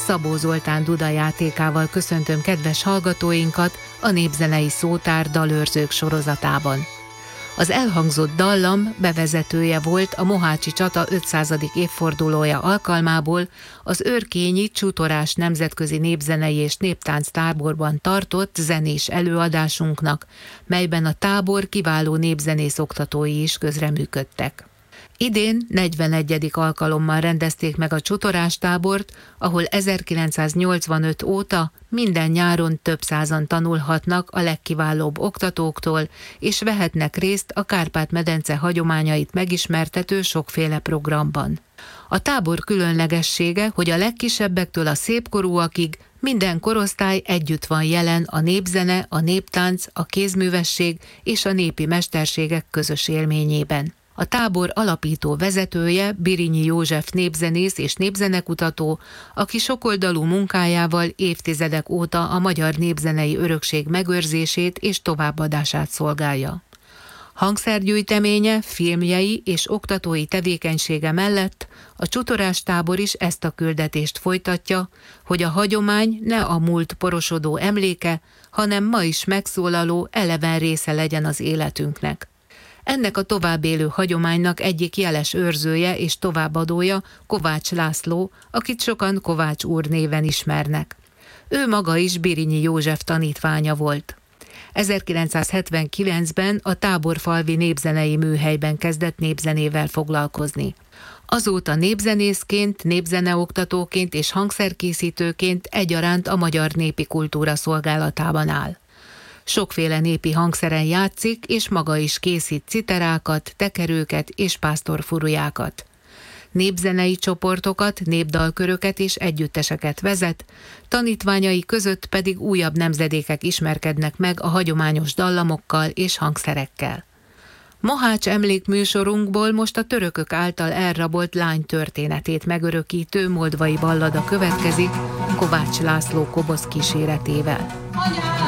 Szabó Zoltán Duda játékával köszöntöm kedves hallgatóinkat a Népzenei Szótár dalőrzők sorozatában. Az elhangzott dallam bevezetője volt a mohácsi csata 500. évfordulója alkalmából az őrkényi Csutorás Nemzetközi Népzenei és Néptánc Táborban tartott zenés előadásunknak, melyben a tábor kiváló népzenész oktatói is közreműködtek. Idén 41. alkalommal rendezték meg a Csutorás tábort, ahol 1985 óta minden nyáron több százan tanulhatnak a legkiválóbb oktatóktól, és vehetnek részt a Kárpát-medence hagyományait megismertető sokféle programban. A tábor különlegessége, hogy a legkisebbektől a szépkorúakig minden korosztály együtt van jelen a népzene, a néptánc, a kézművesség és a népi mesterségek közös élményében. A tábor alapító vezetője Birinyi József népzenész és népzenekutató, aki sokoldalú munkájával évtizedek óta a magyar népzenei örökség megőrzését és továbbadását szolgálja. Hangszergyűjteménye, filmjei és oktatói tevékenysége mellett a Csutorás tábor is ezt a küldetést folytatja, hogy a hagyomány ne a múlt porosodó emléke, hanem ma is megszólaló, eleven része legyen az életünknek. Ennek a továbbélő hagyománynak egyik jeles őrzője és továbbadója Kovács László, akit sokan Kovács úr néven ismernek. Ő maga is Birinyi József tanítványa volt. 1979-ben a Táborfalvi Népzenei Műhelyben kezdett népzenével foglalkozni. Azóta népzenészként, népzeneoktatóként és hangszerkészítőként egyaránt a magyar népi kultúra szolgálatában áll. Sokféle népi hangszeren játszik, és maga is készít citerákat, tekerőket és pásztorfurujákat. Népzenei csoportokat, népdalköröket és együtteseket vezet, tanítványai között pedig újabb nemzedékek ismerkednek meg a hagyományos dallamokkal és hangszerekkel. Mohács emlékműsorunkból most a törökök által elrabolt lány történetét megörökítő moldvai ballada következik Kovács László kobosz kíséretével.